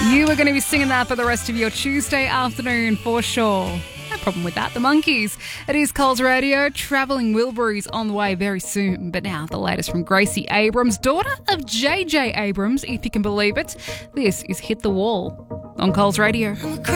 You are going to be singing that for the rest of your Tuesday afternoon for sure. No problem with that. The Monkeys. It is Coles Radio. Travelling Wilburys on the way very soon. But now the latest from Gracie Abrams, daughter of JJ Abrams, if you can believe it. This is Hit the Wall on Coles Radio.